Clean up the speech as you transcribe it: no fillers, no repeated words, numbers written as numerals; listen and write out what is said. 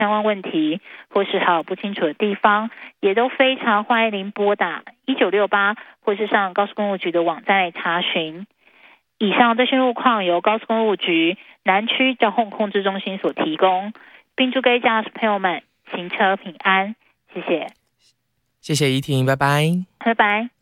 相关问题，或是还有不清楚的地方，也都非常欢迎您拨打1968，或是上高速公路局的网站来查询。以上这些路况由高速公路局南区交通控制中心所提供，并祝各位驾驶朋友们行车平安，谢谢。 谢谢怡婷，拜拜。 拜拜。